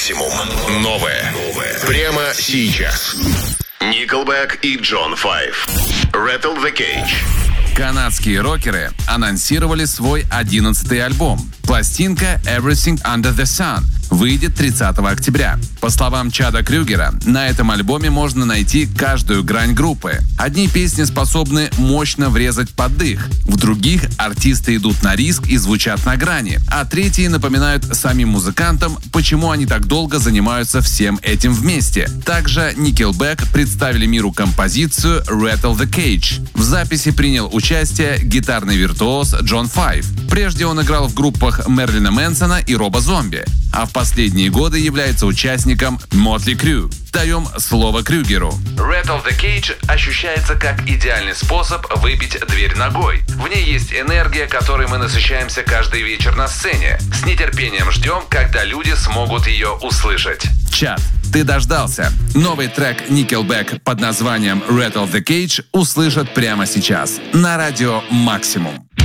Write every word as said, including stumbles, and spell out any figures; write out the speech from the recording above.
Максимум. Новое. Прямо сейчас. Nickelback и Джон Файв. Rattle the Cage. Канадские рокеры анонсировали свой одиннадцатый альбом. Пластинка «Everything Under the Sun» выйдет тридцатого октября. По словам Чада Крюгера, на этом альбоме можно найти каждую грань группы. Одни песни способны мощно врезать под дых, в других артисты идут на риск и звучат на грани, а третьи напоминают самим музыкантам, почему они так долго занимаются всем этим вместе. Также Nickelback представили миру композицию «Rattle the Cage». В записи принял участие гитарный виртуоз Джон Файв. Прежде он играл в группах Мерлина Мэнсона и Роба Зомби, а в последние годы является участником Motley Crue. Даем слово Крюгеру. Rattle the Cage ощущается как идеальный способ выбить дверь ногой. В ней есть энергия, которой мы насыщаемся каждый вечер на сцене. С нетерпением ждем, когда люди смогут ее услышать. Чат, ты дождался. Новый трек Nickelback под названием Rattle the Cage услышат прямо сейчас на радио Максимум.